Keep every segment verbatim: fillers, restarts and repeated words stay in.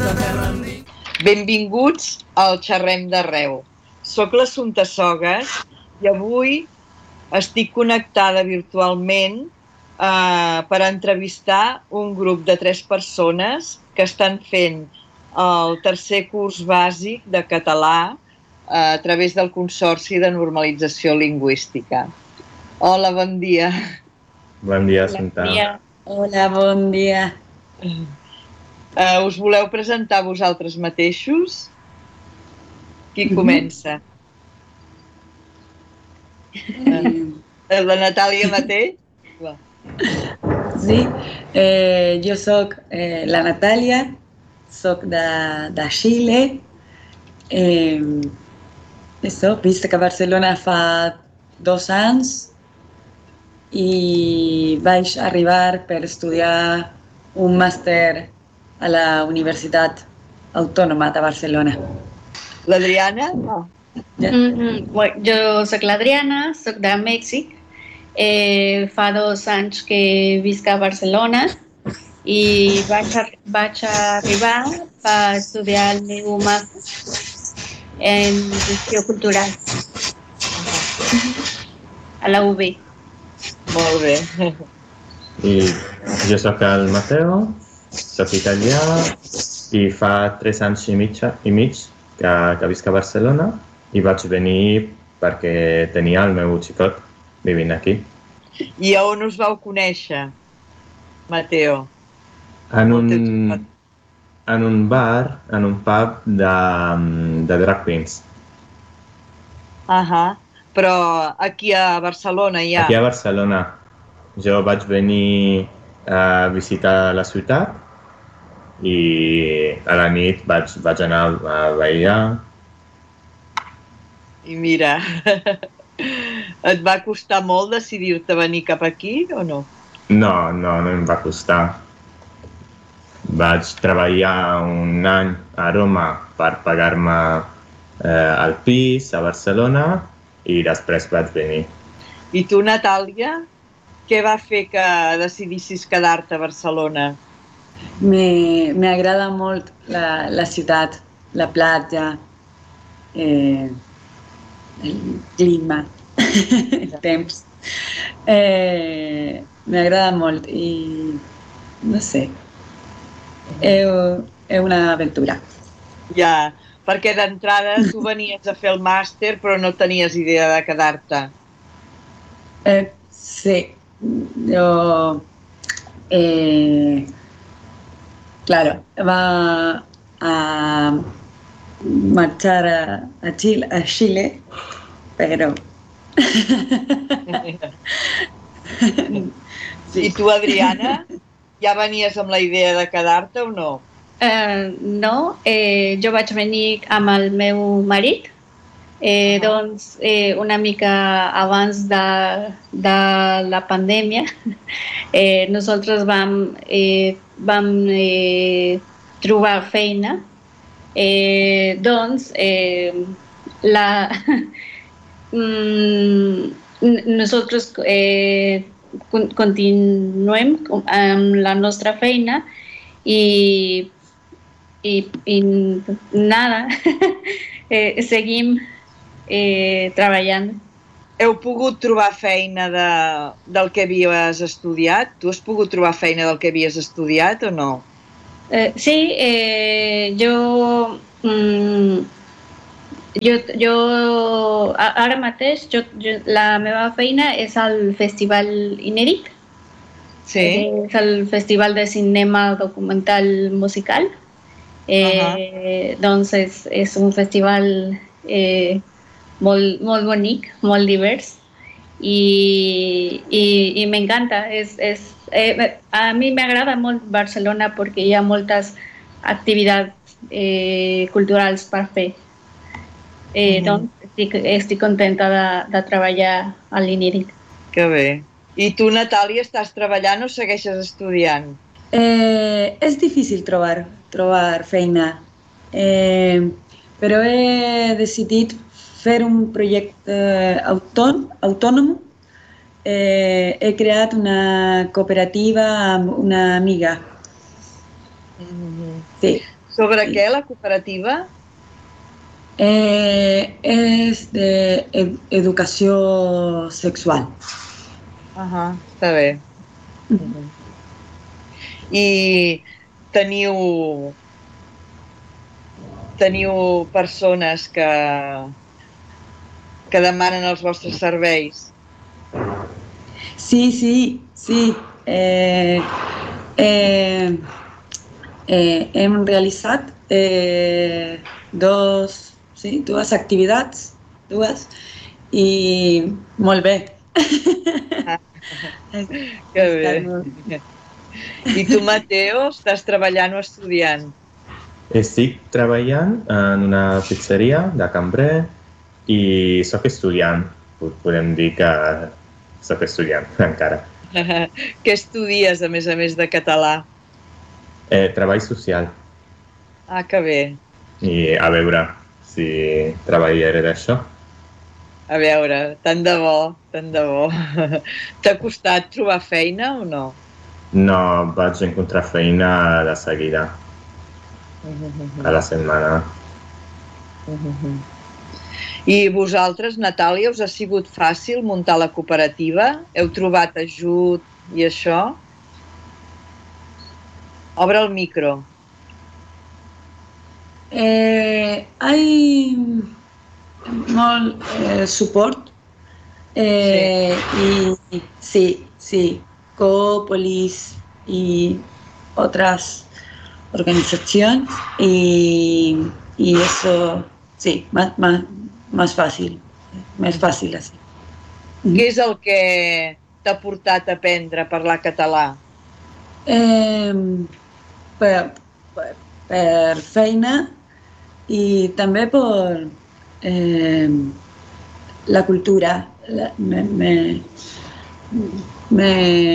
Benvinguts al Xerrem d'Arreu. Soc l'Assumpta Sogues i avui estic connectada virtualment eh, per entrevistar un grup de tres persones que estan fent el tercer curs bàsic de català eh, a través del Consorci de Normalització Lingüística. Hola, bon dia. Bon dia, Assumpta. Bon dia. Hola, bon dia. Uh, us voleu presentar vosaltres mateixos? Qui comença? Uh, la Natàlia mateix? Sí, eh, jo soc eh, la Natàlia, soc de, de Xile. Eh, eso, visc a Barcelona fa dos anys i vaig arribar per estudiar un màster a la Universitat Autònoma de Barcelona. L'Adriana? No. Ja. Mm-hmm. Bueno, jo soc l'Adriana, soc de Mèxic. Eh, fa dos anys que visc a Barcelona i vaig, a, vaig arribar a estudiar el meu màster en gestió cultural a la U B. Molt bé. I jo soc el Mateo, soc italià i fa tres anys i mig, i mig que, que visc a Barcelona i vaig venir perquè tenia el meu xicot vivint aquí. I a on us vau conèixer, Mateo? En un, en un bar, en un pub de, de drag queens. Ahà. Però aquí a Barcelona ja? Aquí a Barcelona. Jo vaig venir a visitar la ciutat i a la nit vaig, vaig anar a ballar. I mira, et va costar molt decidir-te a venir cap aquí o no? No, no, no em va costar. Vaig treballar un any a Roma per pagar-me eh, el pis a Barcelona i després vaig venir. I tu, Natàlia, què va fer que decidissis quedar-te a Barcelona? Me, me agrada molt la, la ciutat, la platja, eh, el clima, el temps. Eh, me agrada molt i no sé, és, és una aventura. Ja, perquè d'entrada tu venies a fer el màster però no tenies idea de quedar-te. Eh, sí, jo... Eh, claro, va a marchar a, a, Chile, a Chile, pero... Sí. I tu, Adriana, ja venies amb la idea de quedar-te o no? Uh, no, eh, jo vaig venir amb el meu marit, eh, uh-huh. doncs eh, una mica abans de, de la pandèmia. Eh, nosaltres vam, eh, vam eh, trobar feina, eh, doncs eh, la, nosaltres eh, continuem amb la nostra feina i I, i nada, eh, seguim eh, treballant. Heu pogut trobar feina de, del que havies estudiat? Tu has pogut trobar feina del que havies estudiat o no? Eh, sí, eh, jo, mm, jo, jo ara mateix jo, jo, la meva feina és al Festival Inèdit. Sí. És el Festival de Cinema Documental Musical. Eh, uh-huh. Doncs és, és un festival eh, molt, molt bonic, molt divers i, i, i m'encanta. És, és, eh, a mi m'agrada molt Barcelona perquè hi ha moltes activitats eh, culturals per fer. Eh, uh-huh. Doncs estic, estic contenta de, de treballar a l'Inèdit. Que bé. I tu, Natàlia, estàs treballant o segueixes estudiant? Eh, és difícil trobar, trobar feina, eh, però he decidit fer un projecte autònom, autònom. Eh, he creat una cooperativa amb una amiga. Mm-hmm. Sí. Sobre què, la cooperativa? Eh, és d'educació sexual. Ah, està bé. Uh-huh. I teniu teniu persones que que demanen els vostres serveis? Sí, sí, sí. Eh, eh, eh, hem realitzat eh, dos, sí, dues activitats, dues, i molt bé. Ah, que bé. I tu, Mateo, estàs treballant o estudiant? Estic treballant en una pizzeria de cambrer i sóc estudiant. Podem dir que sóc estudiant encara. Què estudies, a més a més de català? Eh, treball social. Ah, que bé. I a veure si treballaré d'això. A veure, tant de bo, tant de bo. T'ha costat trobar feina o no? No, vaig encontrar feina de seguida, a la setmana. I vosaltres, Natàlia, us ha sigut fàcil muntar la cooperativa? Heu trobat ajut i això? Obre el micro. Eh, hay molt eh, suport eh, sí. y sí, sí, Coopolis y otras organizaciones y, y eso, sí, más, más, más fácil, més fàcil així. Què és el que t'ha portat a aprendre a parlar català? Eh, per, per, per feina i també per eh, la cultura. La, me, me, me,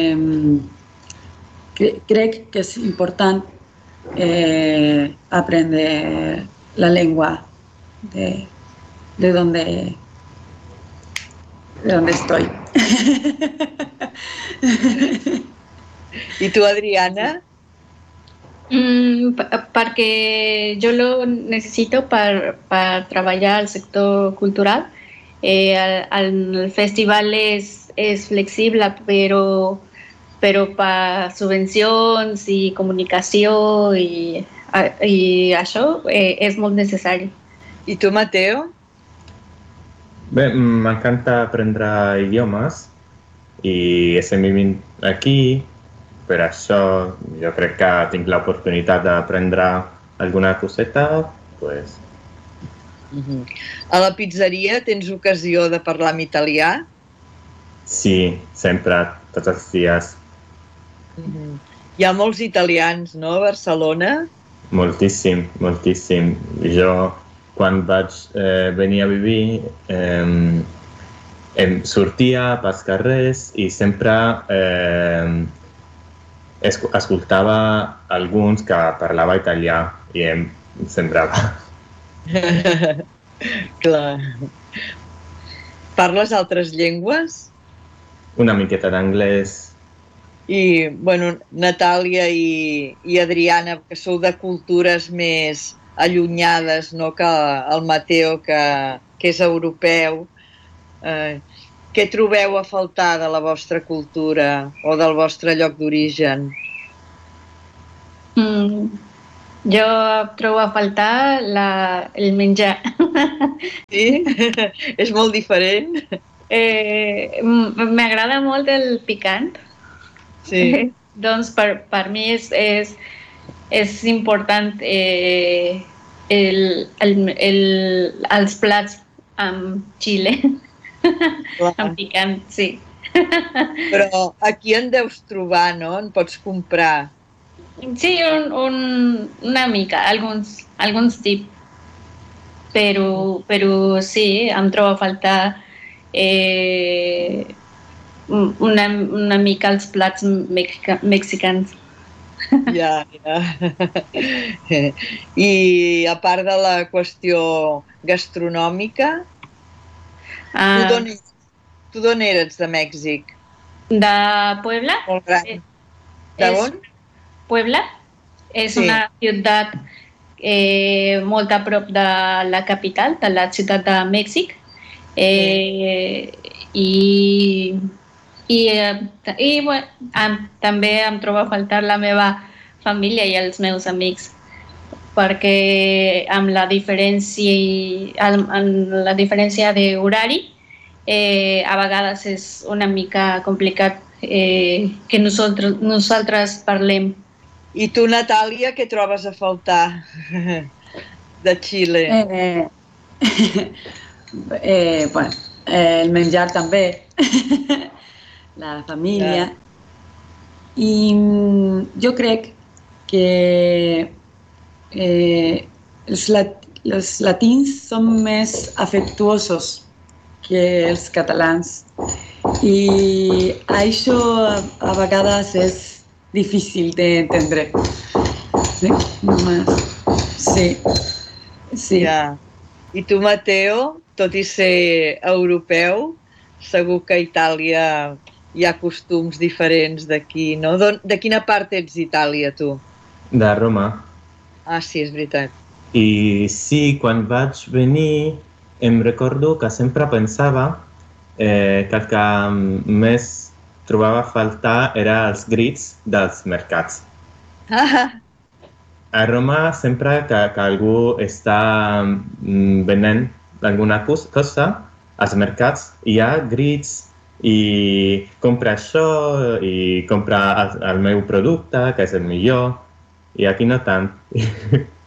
cre, crec que és important eh, aprender la lengua de, de donde de donde estoy. I tu, Adriana? Mm, perquè jo lo necessito per, per treballar al sector cultural. Eh, el, el festival és, és flexible, però, però per subvencions i comunicació i, i això eh, és molt necessari. I tu, Mateo? Bé, m'encanta aprendre idiomes i estem vivint aquí. Per això jo crec que tinc l'oportunitat d'aprendre alguna coseta, pues. Uh-huh. A la pizzeria tens ocasió de parlar en italià? Sí, sempre, tots els dies. Uh-huh. Hi ha molts italians, no, a Barcelona? Moltíssim, moltíssim. Jo, quan vaig eh, venir a vivir, eh, em sortia pels carrers i sempre eh, escoltava alguns que parlava italià i em sembrava. Clar. Parles altres llengües? Una miqueta d'anglès. I, bueno, Natàlia i, i Adriana, que sou de cultures més allunyades, no?, que el Mateo, que, que és europeu. Eh, què trobeu a faltar de la vostra cultura o del vostre lloc d'origen? Mm, jo trobo a faltar la, el menjar. Sí? És molt diferent? Eh, M'agrada molt el picant. Sí. Doncs per, per mi és, és, és important eh, el, el, el, els plats amb xile, amb picant, sí. Però aquí en deus trobar, no? En pots comprar. Sí, un, un, una mica, alguns, alguns tips. Però, però sí, em trobo a faltar eh, una, una mica els plats mexica, mexicans. Ja, ja. I a part de la qüestió gastronòmica, Ah, tu d'on eres? Tu d'on eres, de Mèxic? de Puebla. Molt gran. Eh, De és- on? Puebla es Sí. una ciudad eh, molt a prop de la capital, de la ciutat de Mèxic. Eh, i i, eh, i bueno, em, també em trobo a faltar la meva família i els meus amics, perquè amb la diferència, amb, amb la diferència d'horari eh, a vegades és una mica complicat eh, que nosaltres, nosaltres parlem. I tu, Natàlia, què trobes a faltar de Xile? Eh, eh, bueno, eh, el menjar també, la família. I jo crec que eh, els, lat els latins són més afectuosos que els catalans i això a, a vegades és difícil d'entendre. Sí, només. Sí, sí. Ja. I tu, Mateo, tot i ser europeu, segur que a Itàlia hi ha costums diferents d'aquí, no? De quina part ets d'Itàlia, tu? De Roma. Ah, sí, és veritat. I sí, quan vaig venir em recordo que sempre pensava eh, que el que més trobava a faltar era els grits dels mercats. Ah. A Roma, sempre que, que algú està venent alguna cosa, als mercats hi ha grits i compra això i compra el, el meu producte, que és el millor, i aquí no tant.